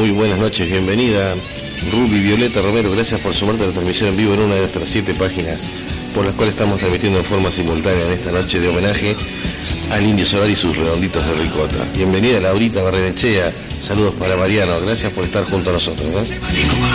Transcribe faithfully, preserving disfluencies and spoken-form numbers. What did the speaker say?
muy buenas noches, bienvenida Ruby Violeta Romero, gracias por sumarte a la transmisión en vivo en una de nuestras siete páginas por las cuales estamos transmitiendo en forma simultánea en esta noche de homenaje al Indio Solar y sus redonditos de ricota. Bienvenida Laurita Barrenechea, saludos para Mariano, gracias por estar junto a nosotros, ¿no?